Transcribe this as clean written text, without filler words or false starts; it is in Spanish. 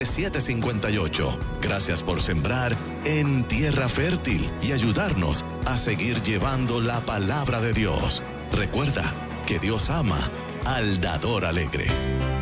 758. Gracias por sembrar en tierra fértil y ayudarnos a seguir llevando la palabra de Dios. Recuerda que Dios ama al dador alegre.